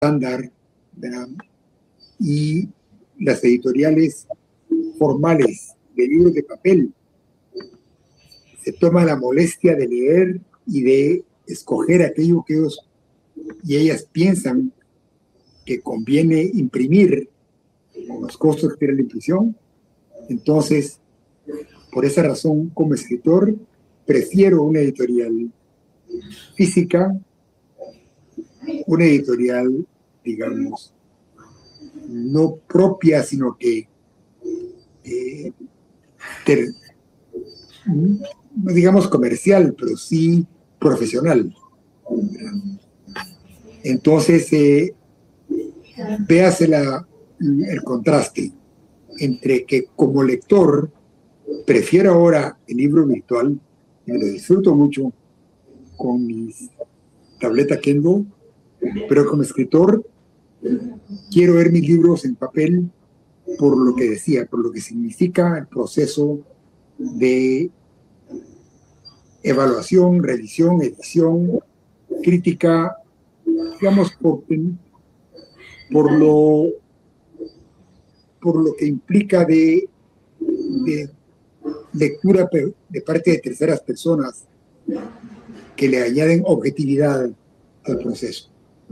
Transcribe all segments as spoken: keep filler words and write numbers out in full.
estándar, ¿verdad? Y las editoriales formales de libros de papel se toman la molestia de leer y de escoger aquello que ellos y ellas piensan que conviene imprimir con los costos que tiene la impresión. Entonces, por esa razón, como escritor, prefiero una editorial física, una editorial, digamos, no propia, sino que eh, ter, no digamos comercial, pero sí profesional. Entonces, eh, véase la, el contraste entre que como lector prefiero ahora el libro virtual, y lo disfruto mucho con mis tableta Kindle, pero como escritor quiero ver mis libros en papel por lo que decía, por lo que significa el proceso de evaluación, revisión, edición, crítica, digamos, por, por, lo, por lo que implica de, de lectura de parte de terceras personas que le añaden objetividad al proceso.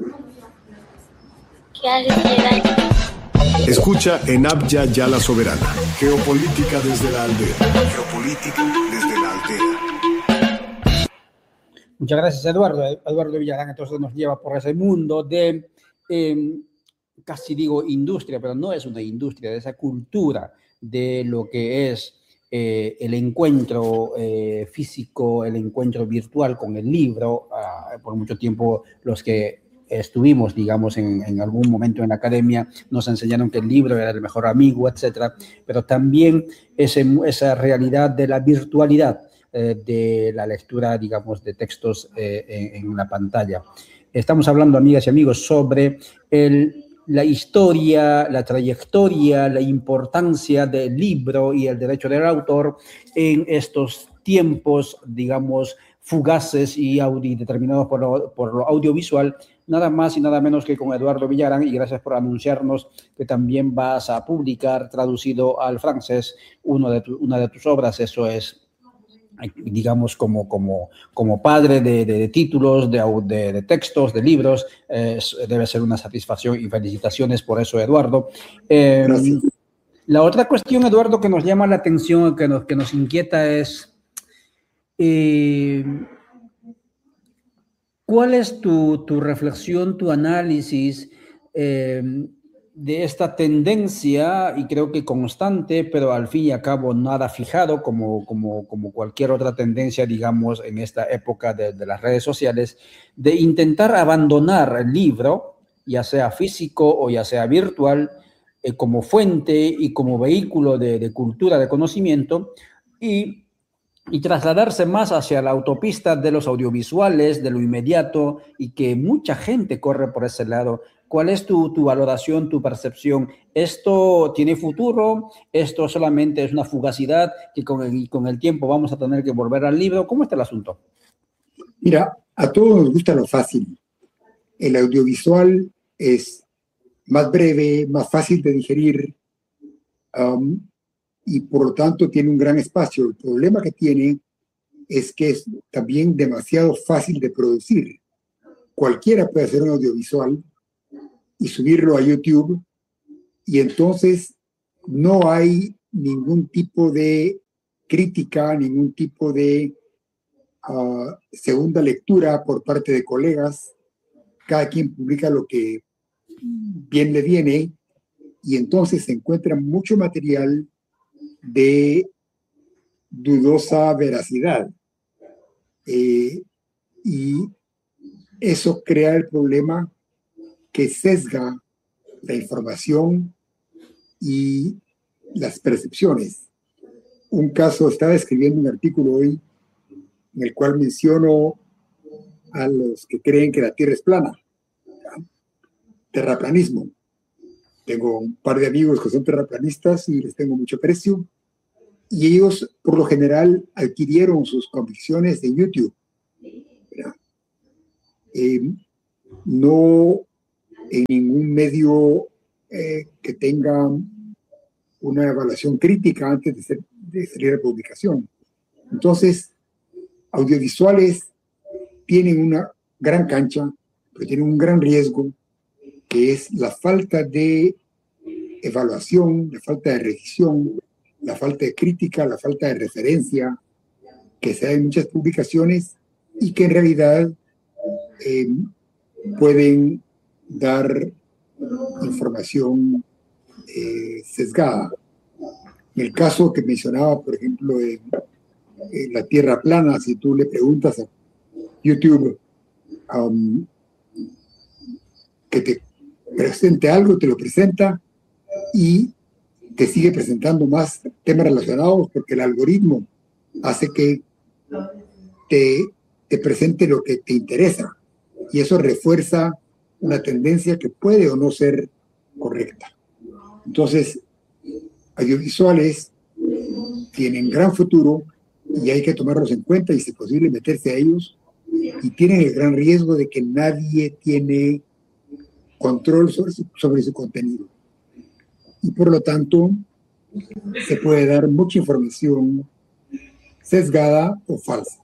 Escucha en Abya Yala Soberana. Geopolítica desde la aldea. Geopolítica desde la aldea. Muchas gracias, Eduardo. Eduardo Villarán entonces nos lleva por ese mundo de, eh, casi digo industria, pero no es una industria, de esa cultura de lo que es eh, el encuentro eh, físico, el encuentro virtual con el libro. Uh, por mucho tiempo los que estuvimos, digamos, en, en algún momento en la academia, nos enseñaron que el libro era el mejor amigo, etcétera, pero también ese, esa realidad de la virtualidad, eh, de la lectura, digamos, de textos eh, en, en la pantalla. Estamos hablando, amigas y amigos, sobre el, la historia, la trayectoria, la importancia del libro y el derecho del autor en estos tiempos, digamos, fugaces y audi, determinados por lo, por lo audiovisual, nada más y nada menos que con Eduardo Villarán, y gracias por anunciarnos que también vas a publicar, traducido al francés, uno de tu, una de tus obras. Eso es, digamos, como, como, como padre de, de, de títulos, de, de, de textos, de libros, eh, debe ser una satisfacción y felicitaciones por eso, Eduardo. Eh, la otra cuestión, Eduardo, que nos llama la atención, que nos, que nos inquieta es... Eh, ¿cuál es tu, tu reflexión, tu análisis eh, de esta tendencia, y creo que constante, pero al fin y al cabo nada fijado, como, como, como cualquier otra tendencia, digamos, en esta época de, de las redes sociales, de intentar abandonar el libro, ya sea físico o ya sea virtual, eh, como fuente y como vehículo de, de cultura, de conocimiento, y y trasladarse más hacia la autopista de los audiovisuales, de lo inmediato, y que mucha gente corre por ese lado? ¿Cuál es tu, tu valoración, tu percepción? ¿Esto tiene futuro? ¿Esto solamente es una fugacidad que con el, con el tiempo vamos a tener que volver al libro? ¿Cómo está el asunto? Mira, a todos nos gusta lo fácil. El audiovisual es más breve, más fácil de digerir, um, y por lo tanto tiene un gran espacio. El problema que tiene es que es también demasiado fácil de producir. Cualquiera puede hacer un audiovisual y subirlo a YouTube, y entonces no hay ningún tipo de crítica, ningún tipo de uh, segunda lectura por parte de colegas. Cada quien publica lo que bien le viene, y entonces se encuentra mucho material de dudosa veracidad, eh, y eso crea el problema que sesga la información y las percepciones. Un caso, estaba escribiendo un artículo hoy en el cual menciono a los que creen que la Tierra es plana, ¿ya? Terraplanismo. Tengo un par de amigos que son terraplanistas y les tengo mucho aprecio, y ellos por lo general adquirieron sus convicciones de YouTube. Eh, no en ningún medio eh, que tenga una evaluación crítica antes de, ser, de salir a publicación. Entonces, audiovisuales tienen una gran cancha, pero tienen un gran riesgo, que es la falta de evaluación, la falta de revisión, la falta de crítica, la falta de referencia que se da en muchas publicaciones y que en realidad eh, pueden dar información eh, sesgada. En el caso que mencionaba, por ejemplo, en, en la Tierra plana, si tú le preguntas a YouTube um, que te presente algo, te lo presenta y te sigue presentando más temas relacionados porque el algoritmo hace que te, te presente lo que te interesa y eso refuerza una tendencia que puede o no ser correcta. Entonces, audiovisuales tienen gran futuro y hay que tomarlos en cuenta y si es posible meterse a ellos, y tienen el gran riesgo de que nadie tiene control sobre su, sobre su contenido. Y por lo tanto, se puede dar mucha información sesgada o falsa.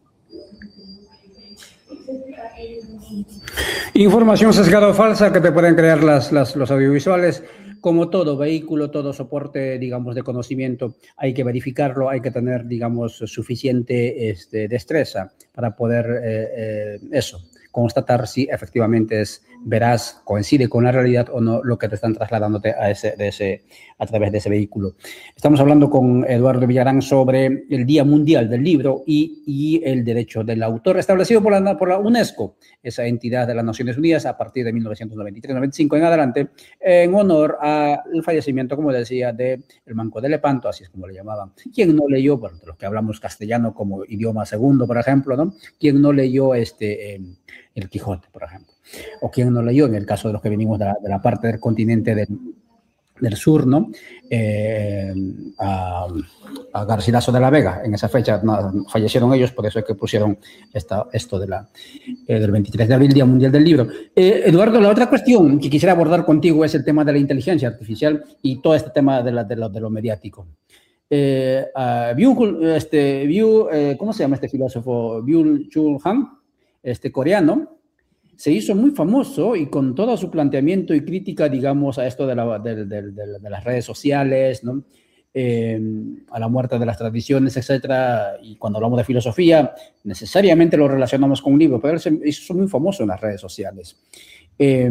Información sesgada o falsa que te pueden crear las, las, los audiovisuales. Como todo vehículo, todo soporte, digamos, de conocimiento, hay que verificarlo, hay que tener, digamos, suficiente este, destreza para poder, eh, eh, eso, constatar si efectivamente es veraz, coincide con la realidad o no lo que te están trasladándote a, ese, de ese, a través de ese vehículo. Estamos hablando con Eduardo Villarán sobre el Día Mundial del Libro y, y el derecho del autor, establecido por la, por la UNESCO, esa entidad de las Naciones Unidas, a partir de mil novecientos noventa y tres noventa y cinco en adelante, en honor al fallecimiento, como decía, de el Manco de Lepanto, así es como le llamaban. ¿Quién no leyó, bueno, de los que hablamos castellano como idioma segundo, por ejemplo, ¿no? ¿Quién no leyó este, eh, el Quijote, por ejemplo? O quien no leyó, en el caso de los que venimos de la, de la parte del continente del, del sur, ¿no? Eh, a, a Garcilaso de la Vega, en esa fecha no, fallecieron ellos, por eso es que pusieron esta, esto de la, eh, del veintitrés de abril, Día Mundial del Libro. Eh, Eduardo, la otra cuestión que quisiera abordar contigo es el tema de la inteligencia artificial y todo este tema de, la, de, lo, de lo mediático. Eh, uh, Byung, este, Byung, eh, ¿cómo se llama este filósofo? Byung-Chul Han, este coreano, se hizo muy famoso y con todo su planteamiento y crítica, digamos, a esto de, la, de, de, de, de las redes sociales, ¿no? Eh, a la muerte de las tradiciones, etcétera. Y cuando hablamos de filosofía, necesariamente lo relacionamos con un libro, pero él se hizo muy famoso en las redes sociales. Eh,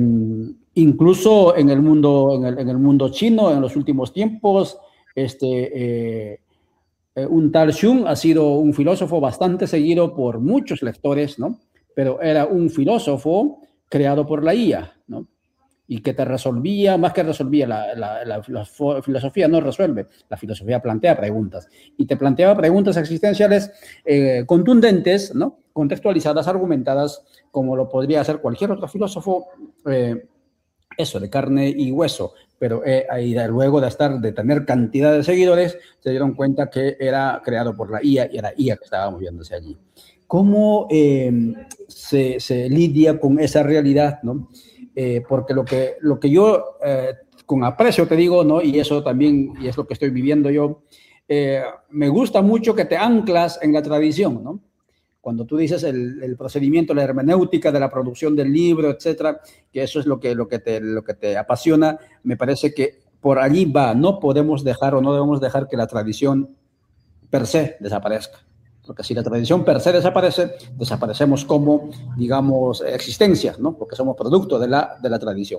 incluso en el mundo, en el, en el mundo chino, en los últimos tiempos, este, eh, eh, un tal Xun ha sido un filósofo bastante seguido por muchos lectores, ¿no? Pero era un filósofo creado por la I A, ¿no? Y que te resolvía, más que resolvía, la, la, la, la filosofía no resuelve, la filosofía plantea preguntas. Y te planteaba preguntas existenciales eh, contundentes, ¿no? Contextualizadas, argumentadas, como lo podría hacer cualquier otro filósofo, eh, eso, de carne y hueso. Pero eh, ahí, luego de estar, de tener cantidad de seguidores, se dieron cuenta que era creado por la I A y era I A que estaba moviéndose allí. ¿Cómo eh, se, se lidia con esa realidad, ¿no? Eh, porque lo que, lo que yo eh, con aprecio te digo, ¿no? Y eso también, y es lo que estoy viviendo yo, eh, me gusta mucho que te anclas en la tradición, ¿no? Cuando tú dices el, el procedimiento, la hermenéutica de la producción del libro, etcétera, que eso es lo que, lo que, te, lo que te apasiona, me parece que por allí va. No podemos dejar o no debemos dejar que la tradición per se desaparezca. Porque si la tradición per se desaparece, desaparecemos como, digamos, existencias, ¿no? Porque somos producto de la, de la tradición.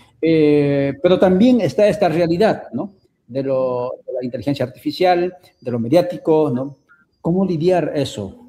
Eh, pero también está esta realidad, ¿no? De, lo, de la inteligencia artificial, de lo mediático, ¿no? ¿Cómo lidiar eso?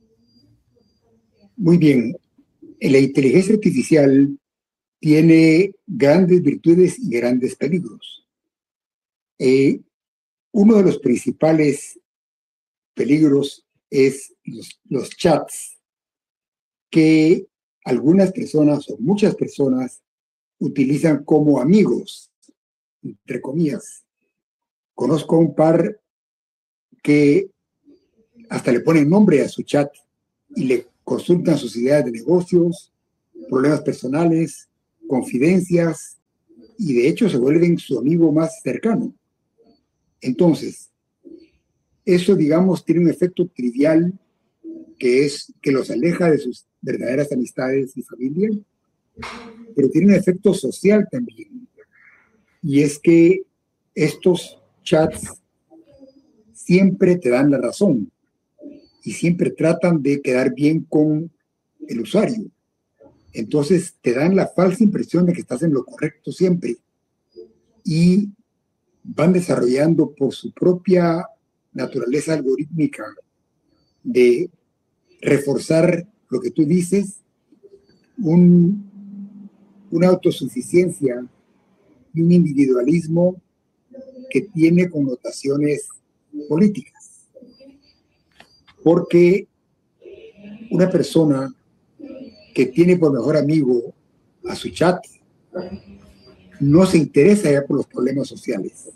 Muy bien. La inteligencia artificial tiene grandes virtudes y grandes peligros. Eh, uno de los principales peligros es los, los chats que algunas personas o muchas personas utilizan como amigos, entre comillas. Conozco un par que hasta le ponen nombre a su chat y le consultan sus ideas de negocios, problemas personales, confidencias y de hecho se vuelven su amigo más cercano. Entonces, eso, digamos, tiene un efecto trivial que es que los aleja de sus verdaderas amistades y familia, pero tiene un efecto social también. Y es que estos chats siempre te dan la razón y siempre tratan de quedar bien con el usuario. Entonces te dan la falsa impresión de que estás en lo correcto siempre y van desarrollando por su propia naturaleza algorítmica de reforzar lo que tú dices, un, una autosuficiencia y un individualismo que tiene connotaciones políticas. Porque una persona que tiene por mejor amigo a su chat no se interesa ya por los problemas sociales,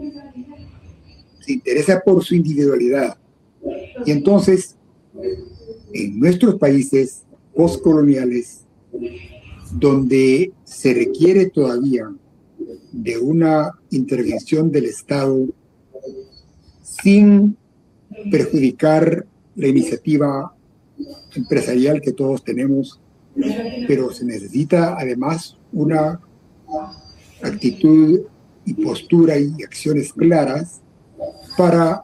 se interesa por su individualidad. Y entonces, en nuestros países postcoloniales, donde se requiere todavía de una intervención del Estado sin perjudicar la iniciativa empresarial que todos tenemos, pero se necesita además una actitud y postura y acciones claras para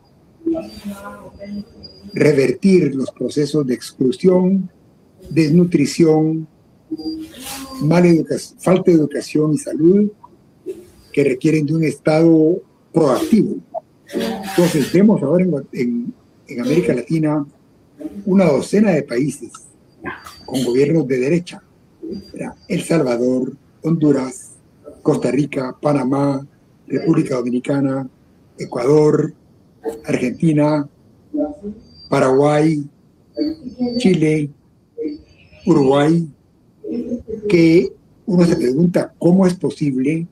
revertir los procesos de exclusión, desnutrición, mala educación, falta de educación y salud que requieren de un Estado proactivo. Entonces vemos ahora en, en, en América Latina una docena de países con gobiernos de derecha: El Salvador, Honduras, Costa Rica, Panamá, República Dominicana, Ecuador, Argentina, Paraguay, Chile, Uruguay, que uno se pregunta cómo es posible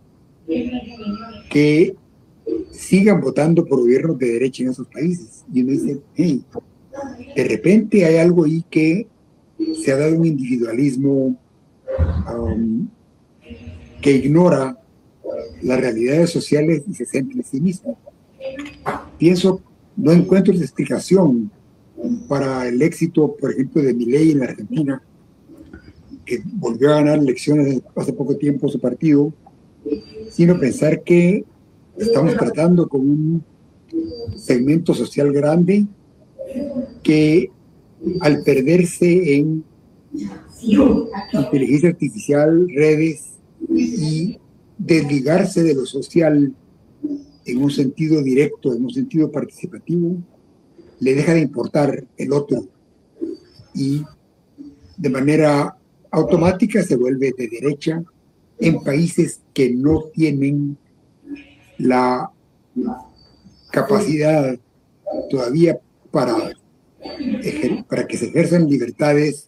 que sigan votando por gobiernos de derecha en esos países. Y uno dice, hey, de repente hay algo ahí que se ha dado un individualismo um, que ignora las realidades sociales y se centra en sí mismo. Pienso, no encuentro explicación para el éxito, por ejemplo, de Milei en la Argentina, que volvió a ganar elecciones hace poco tiempo su partido, sino pensar que estamos tratando con un segmento social grande que, al perderse en inteligencia artificial, redes y desligarse de lo social en un sentido directo, en un sentido participativo, le deja de importar el otro y de manera automática se vuelve de derecha en países que no tienen la capacidad todavía para, para que se ejerzan libertades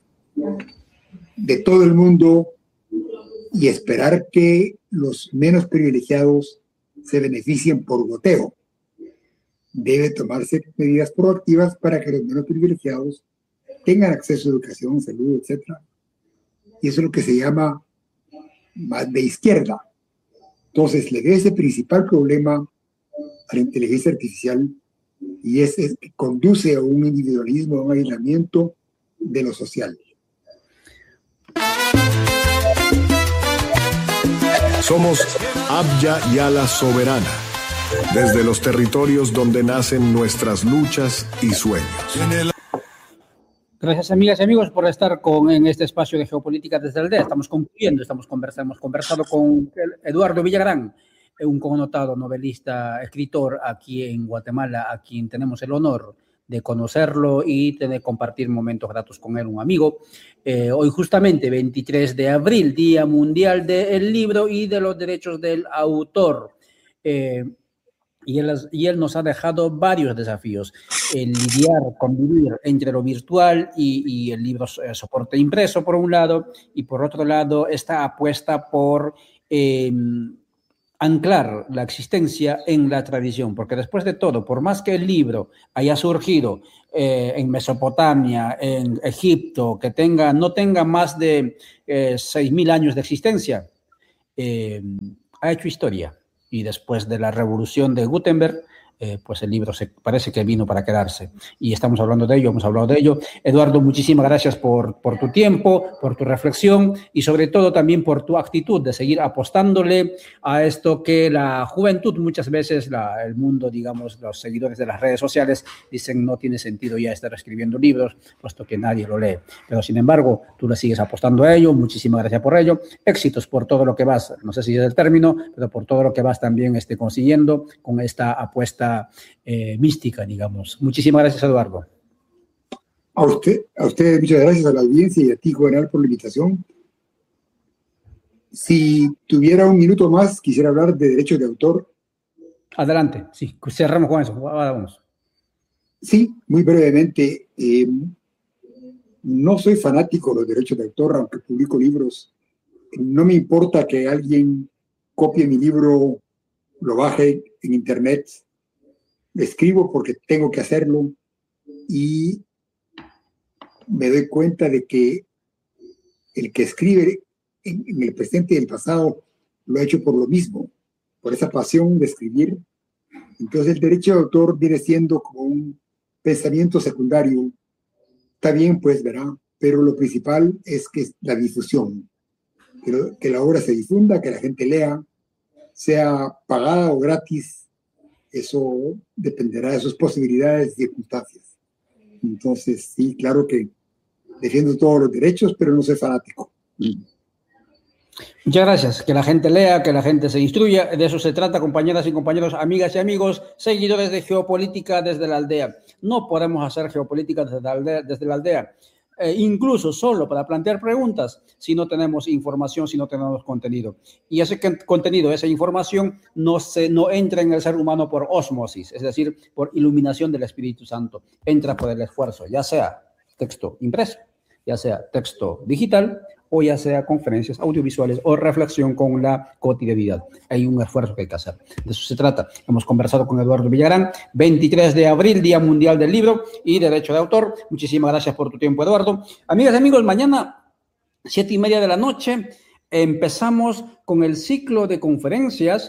de todo el mundo y esperar que los menos privilegiados se beneficien por goteo. Debe tomarse medidas proactivas para que los menos privilegiados tengan acceso a educación, salud, etcétera. Y eso es lo que se llama más de izquierda. Entonces, le ve ese principal problema a la inteligencia artificial y es, es que conduce a un individualismo, a un aislamiento de lo social. Somos Abya Yala Soberana, desde los territorios donde nacen nuestras luchas y sueños. Gracias, amigas y amigos, por estar con, en este espacio de Geopolítica desde la aldea. Estamos concluyendo, estamos conversando, hemos conversado con Eduardo Villagrán, un connotado novelista, escritor aquí en Guatemala, a quien tenemos el honor de conocerlo y de compartir momentos gratos con él, un amigo. Eh, hoy justamente, veintitrés de abril, Día Mundial del Libro y de los Derechos del Autor. Eh, y, él, y él nos ha dejado varios desafíos. El lidiar, convivir entre lo virtual y, y el libro eh, soporte impreso, por un lado, y por otro lado, esta apuesta por eh, anclar la existencia en la tradición, porque después de todo, por más que el libro haya surgido eh, en Mesopotamia, en Egipto, que tenga, no tenga más de eh, seis mil años de existencia, eh, ha hecho historia. Y después de la revolución de Gutenberg, Eh, pues el libro se, parece que vino para quedarse. Y estamos hablando de ello, hemos hablado de ello. Eduardo, muchísimas gracias por, por tu tiempo, por tu reflexión y sobre todo también por tu actitud de seguir apostándole a esto que la juventud, muchas veces la, el mundo, digamos, los seguidores de las redes sociales dicen no tiene sentido ya estar escribiendo libros, puesto que nadie lo lee. Pero sin embargo, tú le sigues apostando a ello. Muchísimas gracias por ello. Éxitos por todo lo que vas, no sé si es el término, pero por todo lo que vas también este, consiguiendo con esta apuesta Eh, mística, digamos. Muchísimas gracias, Eduardo. A usted, a usted, muchas gracias, a la audiencia y a ti, Juvenal, por la invitación. Si tuviera un minuto más, quisiera hablar de derechos de autor. Adelante, sí, cerramos con eso. Vamos. Sí, muy brevemente. Eh, no soy fanático de los derechos de autor, aunque publico libros. No me importa que alguien copie mi libro, lo baje en internet. Escribo porque tengo que hacerlo y me doy cuenta de que el que escribe en, en el presente y el pasado lo ha hecho por lo mismo, por esa pasión de escribir. Entonces el derecho de autor viene siendo como un pensamiento secundario. Está bien, pues, verá, pero lo principal es que es la difusión, que, lo, que la obra se difunda, que la gente lea, sea pagada o gratis. Eso dependerá de sus posibilidades y circunstancias. Entonces, sí, claro que defiendo todos los derechos, pero no soy fanático. Muchas gracias. Que la gente lea, que la gente se instruya. De eso se trata, compañeras y compañeros, amigas y amigos, seguidores de Geopolítica desde la Aldea. No podemos hacer geopolítica desde la aldea. Desde la aldea. Eh, incluso solo para plantear preguntas si no tenemos información, si no tenemos contenido. Y ese contenido, esa información no, se, no entra en el ser humano por ósmosis, es decir, por iluminación del Espíritu Santo. Entra por el esfuerzo, ya sea texto impreso, ya sea texto digital o ya sea conferencias audiovisuales o reflexión con la cotidianidad. Hay un esfuerzo que hay que hacer. De eso se trata. Hemos conversado con Eduardo Villagrán, veintitrés de abril, Día Mundial del Libro y Derecho de Autor. Muchísimas gracias por tu tiempo, Eduardo. Amigas y amigos, mañana, siete y media de la noche, empezamos con el ciclo de conferencias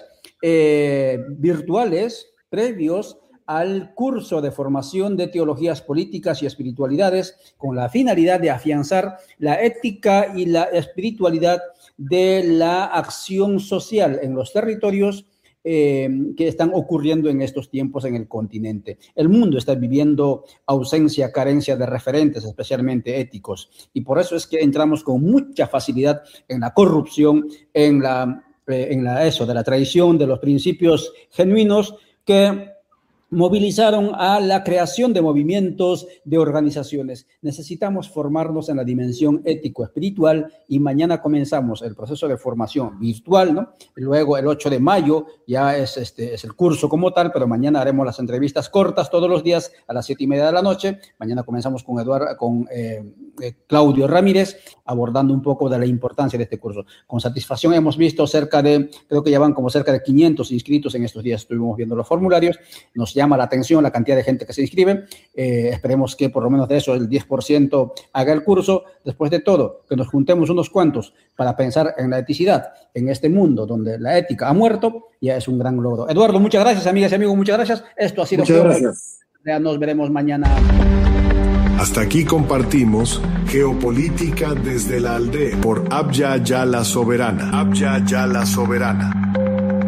eh, virtuales previos al curso de formación de teologías políticas y espiritualidades con la finalidad de afianzar la ética y la espiritualidad de la acción social en los territorios eh, que están ocurriendo en estos tiempos en el continente. El mundo está viviendo ausencia, carencia de referentes, especialmente éticos, y por eso es que entramos con mucha facilidad en la corrupción, en la, eh, en la eso, de la traición de los principios genuinos que movilizaron a la creación de movimientos, de organizaciones. Necesitamos formarnos en la dimensión ético-espiritual y mañana comenzamos el proceso de formación virtual, ¿no? Luego el ocho de mayo ya es, este, es el curso como tal, pero mañana haremos las entrevistas cortas todos los días a las siete y media de la noche. Mañana comenzamos con, Eduardo, con eh, eh, Claudio Ramírez abordando un poco de la importancia de este curso. Con satisfacción hemos visto cerca de, creo que ya van como cerca de quinientos inscritos en estos días. Estuvimos viendo los formularios. Nos llama la atención la cantidad de gente que se inscribe. Eh, esperemos que por lo menos de eso el diez por ciento haga el curso. Después de todo, que nos juntemos unos cuantos para pensar en la eticidad en este mundo donde la ética ha muerto, ya es un gran logro. Eduardo, muchas gracias, amigas y amigos, muchas gracias. Esto ha sido... Muchas gracias. Ya nos veremos mañana. Hasta aquí compartimos Geopolítica desde la Aldea por Abya Yala Soberana. Abya Yala Soberana.